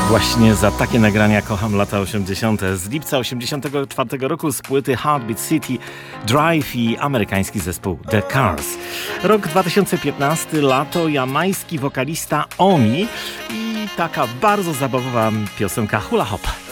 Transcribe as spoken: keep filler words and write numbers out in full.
Właśnie za takie nagrania kocham lata osiemdziesiąte. Z lipca osiemdziesiątego czwartego roku z płyty Heartbeat City, Drive i amerykański zespół The Cars. Rok dwa tysiące piętnasty, lato, jamański wokalista Omi i taka bardzo zabawowa piosenka Hula Hop.